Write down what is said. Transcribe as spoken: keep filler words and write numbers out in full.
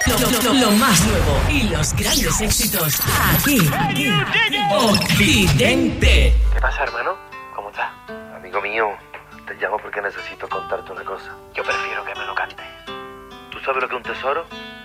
Lo, lo, lo más nuevo y los grandes éxitos aquí, aquí. Occidente. ¿Qué pasa, hermano? ¿Cómo estás? Amigo mío, te llamo porque necesito contarte una cosa. Yo prefiero que me lo cantes. ¿Tú sabes lo que es un tesoro?